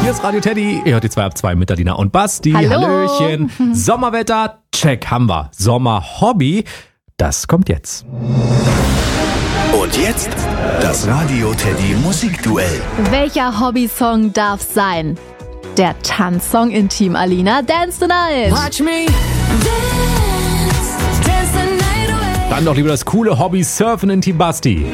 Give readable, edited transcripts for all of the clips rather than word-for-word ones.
Hier ist Radio Teddy. Ihr hört die 2 ab 2 mit Adina und Basti. Hallo. Hallöchen. Sommerwetter, check, haben wir. Sommerhobby, das kommt jetzt. Und jetzt das Radio Teddy Musikduell. Welcher Hobbysong darf sein? Der Tanzsong in Team Alina, Dance the Night. Watch me dance, dance the night away. Dann doch lieber das coole Hobby Surfen in Team Basti.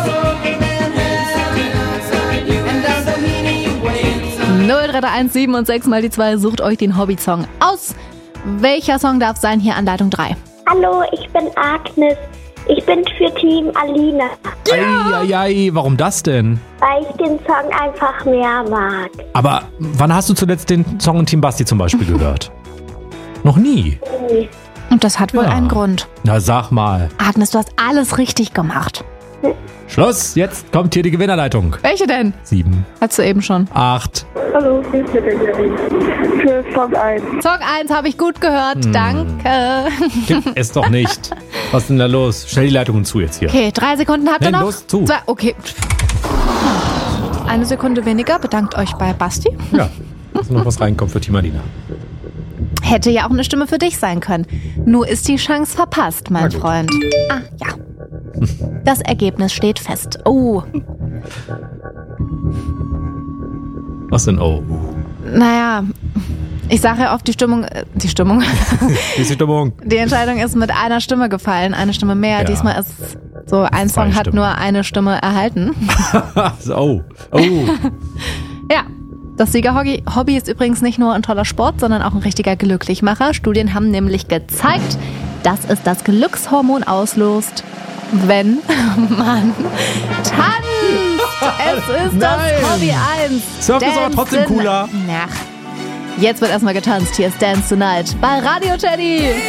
0331 7 und 6 mal die 2, sucht euch den Hobbysong aus. Welcher Song darf sein? Hier Anleitung 3. Hallo, ich bin Agnes. Ich bin für Team Alina, Eieiei, warum das denn? weil ich den Song einfach mehr mag. Aber wann hast du zuletzt den Song in Team Basti zum Beispiel gehört? Noch nie. Und das hat wohl Ja. einen Grund. Na sag mal. Agnes, du hast alles richtig gemacht. Schluss, jetzt kommt hier die Gewinnerleitung. Welche denn? 7, Hast du eben schon. 8. Hallo, ich bin für Song 1. Song 1 habe ich gut gehört. Danke. Gibt es doch nicht. Was ist denn da los? Stell die Leitungen zu jetzt hier. Okay, 3 Sekunden habt ihr Nenn noch. los, zu. 2, okay. 1 Sekunde weniger. Bedankt euch bei Basti. Ja, dass noch was reinkommt für Team Alina. Hätte ja auch eine Stimme für dich sein können. Nur ist die Chance verpasst, mein Freund. Ah, ja. Das Ergebnis steht fest. Oh, Was denn? Oh. naja. Ich sage ja oft, die Stimmung. Wie ist die Stimmung? Die Entscheidung ist mit einer Stimme gefallen, eine Stimme mehr. Ja. Diesmal ist so, ein 2 Song hat Stimmen. nur eine Stimme erhalten. Oh. Ja. Das Siegerhobby ist übrigens nicht nur ein toller Sport, sondern auch ein richtiger Glücklichmacher. Studien haben nämlich gezeigt, dass es das Glückshormon auslöst, wenn man tanzt. Es ist Nein. das Hobby 1. Surfen ist aber trotzdem cooler. Ach, jetzt wird erstmal getanzt. Hier ist Dance the Night bei Radio Teddy.